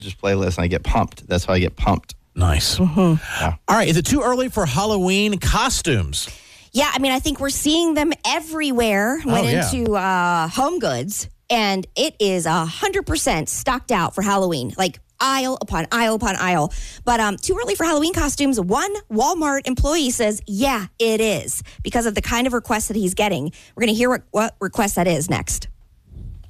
just playlist, and I get pumped. That's how I get pumped. Nice. Yeah. All right. Is it too early for Halloween costumes? Yeah, I mean, I think we're seeing them everywhere. Went into Home Goods, and it is 100% stocked out for Halloween. Like aisle upon aisle upon aisle. But too early for Halloween costumes. One Walmart employee says, yeah, it is, because of the kind of requests that he's getting. We're going to hear what request that is next.